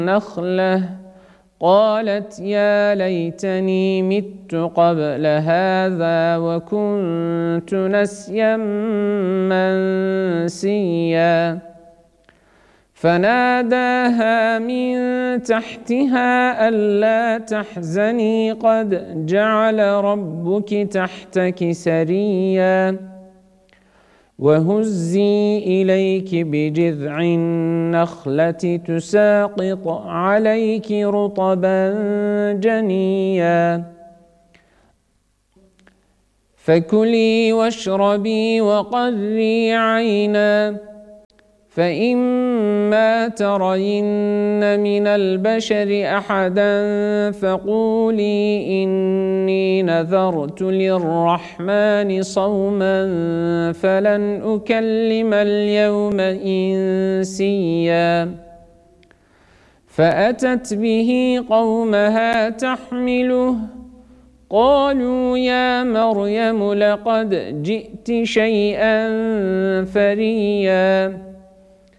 النخلة قالت يا ليتني مت قبل هذا وكنت نسيا منسيا فناداها من تحتها ألا تحزني قد جعل ربك تحتك سريا وهزي إليك بجذع النخلة تساقط عليك رطبا جنيا فكلي واشربي وقري عينا فإما ترين من البشر أحدا فقولي إني نذرت للرحمن صوما فلن أكلم اليوم إنسيا فأتت به قومها تحمله قالوا يا مريم لقد جئت شيئا فريا